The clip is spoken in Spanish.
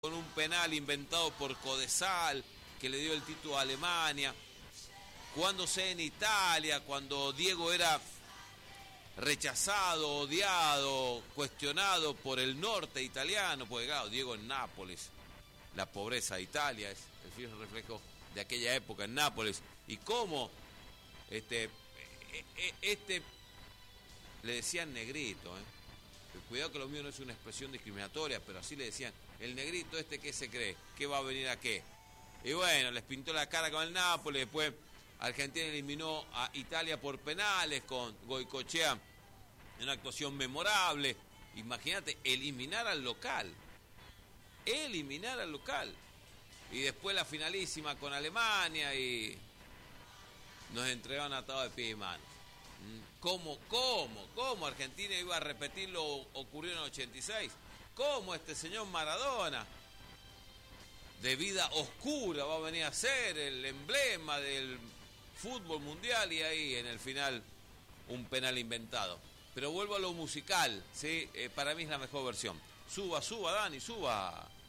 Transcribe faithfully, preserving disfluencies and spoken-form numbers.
con un penal inventado por Codesal, que le dio el título a Alemania, jugándose en Italia, cuando Diego era rechazado, odiado, cuestionado por el norte italiano, porque claro, Diego en Nápoles, la pobreza de Italia, es el fiel reflejo de aquella época en Nápoles, y cómo este, este le decían negrito, ¿eh? Cuidado que lo mío no es una expresión discriminatoria, pero así le decían, el negrito este, ¿qué se cree? ¿Qué va a venir a qué? Y bueno, les pintó la cara con el Nápoles, después Argentina eliminó a Italia por penales con Goicoechea en una actuación memorable. Imagínate, eliminar al local, eliminar al local. Y después la finalísima con Alemania y nos entregaron atado de pie y mano. ¿Cómo, cómo, cómo Argentina iba a repetir lo ocurrido en el ochenta y seis? ¿Cómo este señor Maradona, de vida oscura, va a venir a ser el emblema del fútbol mundial? Y ahí en el final un penal inventado. Pero vuelvo a lo musical, ¿sí? Eh, para mí es la mejor versión. Suba, suba, Dani, suba.